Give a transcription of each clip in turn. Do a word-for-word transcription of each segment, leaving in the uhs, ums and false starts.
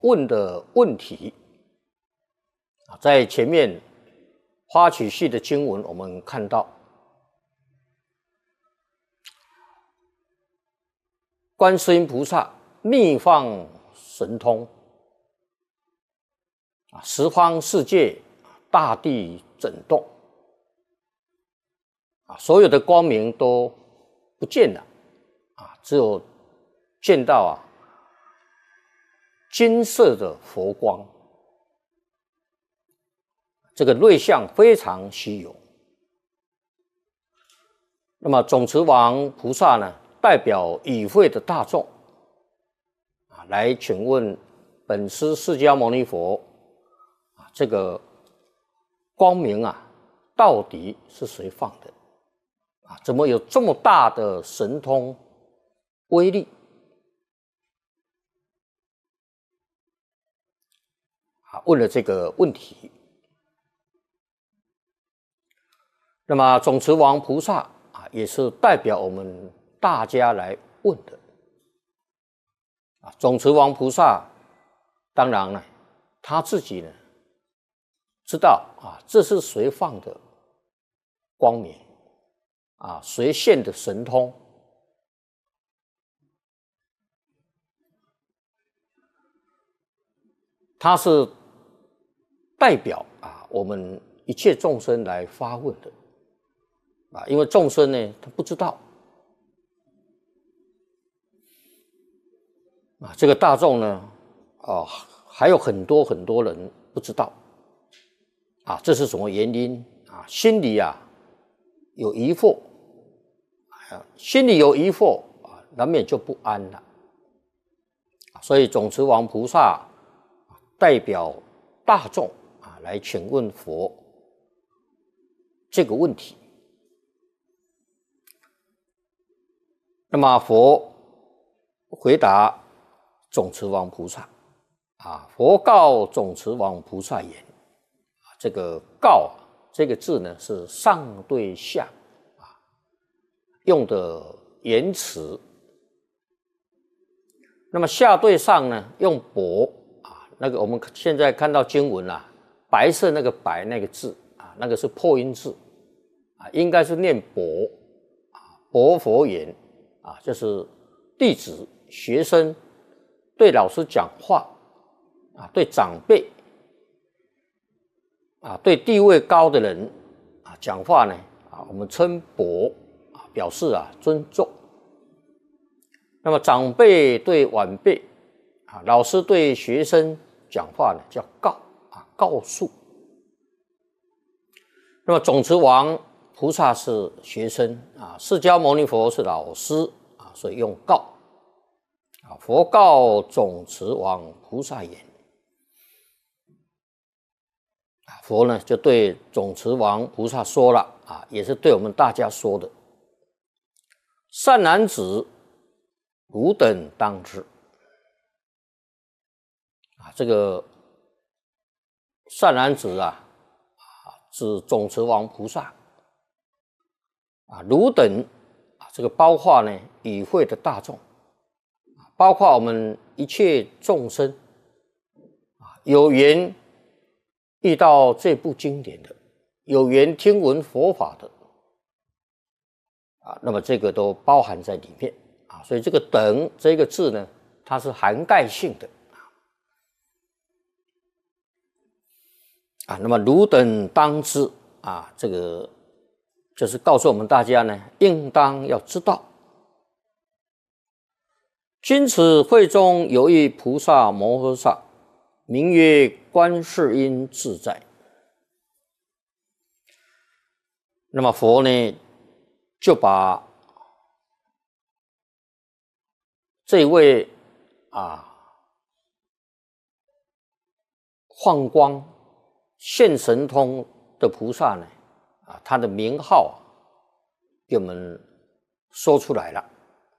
问的问题啊，在前面花期系的经文，我们看到观世音菩萨密放神通啊，十方世界大地震动啊，所有的光明都不见了啊，只有见到啊金色的佛光，这个瑞相非常稀有。那么总持王菩萨呢，代表与会的大众啊，来请问本师释迦牟尼佛啊，这个光明啊，到底是谁放的啊？怎么有这么大的神通威力？啊，问了这个问题。那么总持王菩萨啊，也是代表我们大家来问的啊。总持王菩萨当然呢，他自己呢知道啊，这是谁放的光明啊，谁现的神通。他是代表啊我们一切众生来发问的啊，因为众生呢他不知道啊，这个大众呢啊还有很多很多人不知道啊，这是什么原因啊？心里啊有疑惑啊，心里有疑惑啊，难免就不安了。所以总持王菩萨代表大众啊，来请问佛这个问题。那么佛回答总持王菩萨啊，佛告总持王菩萨言啊，这个告啊这个字呢是上对下啊用的言辞，那么下对上呢用薄。那个我们现在看到经文啊，白色那个白那个字啊，那个是破音字啊，应该是念薄啊，薄佛言啊，就是弟子学生对老师讲话啊，对长辈啊，对地位高的人啊讲话呢啊，我们称薄啊，表示啊尊重。那么长辈对晚辈啊，老师对学生讲话呢叫告啊，告诉。那么总持王菩萨是学生啊，释迦牟尼佛是老师啊，所以用告啊。佛告总持王菩萨言啊，佛呢就对总持王菩萨说了啊，也是对我们大家说的：善男子，汝等当知。啊，这个善男子啊，啊，指总持王菩萨啊，汝等啊，这个包括呢与会的大众，包括我们一切众生啊，有缘遇到这部经典的，有缘听闻佛法的啊，那么这个都包含在里面啊，所以这个等这个字呢，它是涵盖性的。啊，那么汝等当知啊，这个就是告诉我们大家呢，应当要知道，今此会中有一菩萨摩诃萨，名曰观世音自在。那么佛呢，就把这位啊放光现神通的菩萨呢，啊，他的名号啊，给我们说出来了，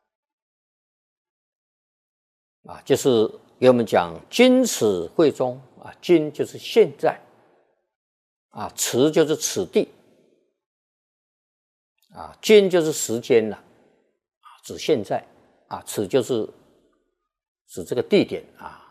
啊，就是给我们讲今此会中啊，今就是现在，啊，此就是此地，啊，今就是时间了，啊，指现在，啊，此就是指这个地点啊。